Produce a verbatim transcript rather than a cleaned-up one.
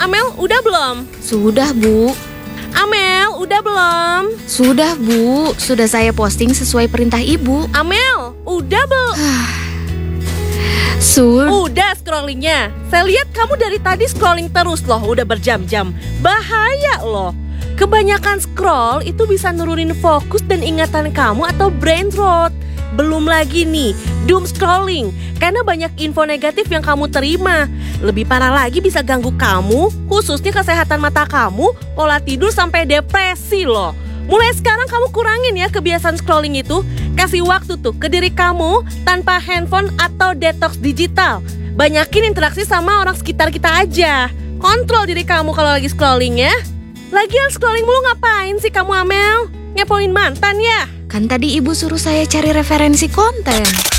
Amel, udah belum? Sudah, Bu. Amel, udah belum? Sudah, Bu. Sudah saya posting sesuai perintah Ibu. Amel, udah belum? Sur. Udah scrollingnya. Saya lihat kamu dari tadi scrolling terus loh, udah berjam-jam. Bahaya loh. Kebanyakan scroll itu bisa nurunin fokus dan ingatan kamu atau brain rot. Belum lagi nih, doom scrolling, karena banyak info negatif yang kamu terima. Lebih parah lagi bisa ganggu kamu, khususnya kesehatan mata kamu, pola tidur sampai depresi loh. Mulai sekarang kamu kurangin ya kebiasaan scrolling itu. Kasih waktu tuh ke diri kamu tanpa handphone atau detox digital. Banyakin interaksi sama orang sekitar kita aja. Kontrol diri kamu kalau lagi scrolling ya. Lagian scrolling mulu ngapain sih kamu Amel? Ngepoin mantan ya? Kan tadi Ibu suruh saya cari referensi konten.